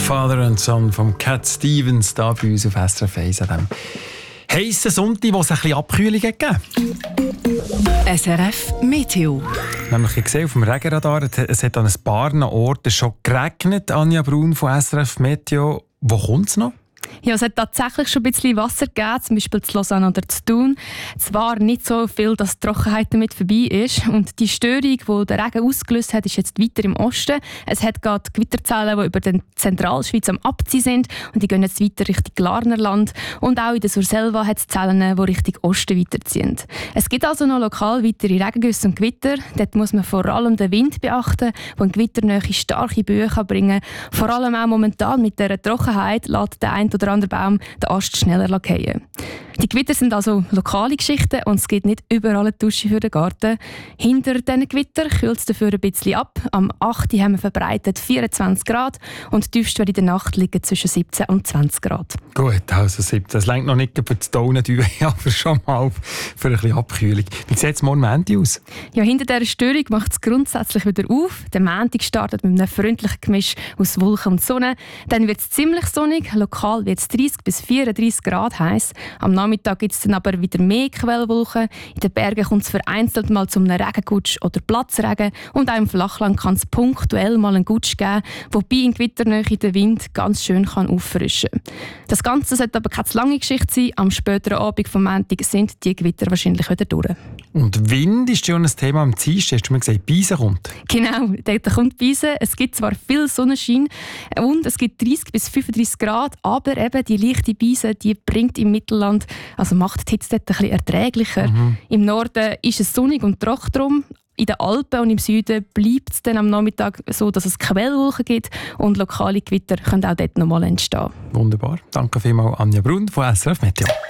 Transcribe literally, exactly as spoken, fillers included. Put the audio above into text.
Father and Son von Cat Stevens da bei uns auf S R F eins an diesem heissen Sonntag, wo es ein bisschen Abkühlung gegeben hat. S R F Meteo. Nämlich, ich sehe auf dem Regenradar, es hat an ein paar Orten schon geregnet. Anja Braun von S R F Meteo. Wo kommt es noch? Ja, es hat tatsächlich schon ein bisschen Wasser gegeben, zum Beispiel zu Lausanne oder zu Thun. Zwar nicht so viel, dass die Trockenheit damit vorbei ist. Und die Störung, die der Regen ausgelöst hat, ist jetzt weiter im Osten. Es hat gerade Gewitterzellen, die über die Zentralschweiz am Abziehen sind. Und die gehen jetzt weiter Richtung Glarnerland. Und auch in der Surselva hat es Zellen, die Richtung Osten weiterziehen. Es gibt also noch lokal weitere Regengüsse und Gewitter. Dort muss man vor allem den Wind beachten, der in Gewitternähe starke Böen bringen kann. Vor allem auch momentan mit dieser Trockenheit lässt der ein oder andere Baum den Ast schneller fallen. Die Gewitter sind also lokale Geschichten und es gibt nicht überall eine Dusche für den Garten. Hinter diesen Gewitter kühlt es dafür ein bisschen ab. Am achten haben wir verbreitet vierundzwanzig Grad und die tiefsten in der Nacht liegen zwischen siebzehn und zwanzig Grad. Gut, also siebzehn. Das reicht noch nicht für das Daunendüe, aber schon mal für ein bisschen Abkühlung. Wie sieht es morgen Montag aus? Ja, hinter dieser Störung macht es grundsätzlich wieder auf. Der Montag startet mit einem freundlichen Gemisch aus Wolken und Sonne. Dann wird es ziemlich sonnig. Lokal wird es dreißig bis vierunddreißig Grad heiß. Am Nachmittag gibt es dann aber wieder mehr Quellwolken. In den Bergen kommt es vereinzelt mal zu einem Regengutsch oder Platzregen. Und auch im Flachland kann es punktuell mal einen Gutsch geben, wobei in Gewitternähe der Wind ganz schön kann auffrischen kann. Das Ganze sollte aber keine zu lange Geschichte sein. Am späteren Abend vom Montag sind die Gewitter wahrscheinlich wieder durch. Und Wind ist schon ein Thema am Dienstag. Hast du mir gesagt, Beisen kommt? Genau, da kommt Beisen. Es gibt zwar viel Sonnenschein und es gibt dreißig bis fünfunddreißig Grad, aber eben die leichte Beise, die bringt im Mittelland, also macht die Hitze dort ein bisschen erträglicher. Mhm. Im Norden ist es sonnig und trocken drum. In den Alpen und im Süden bleibt es dann am Nachmittag so, dass es Quellwolken gibt und lokale Gewitter können auch dort nochmal entstehen. Wunderbar. Danke vielmals, Anja Braun von S R F Meteo.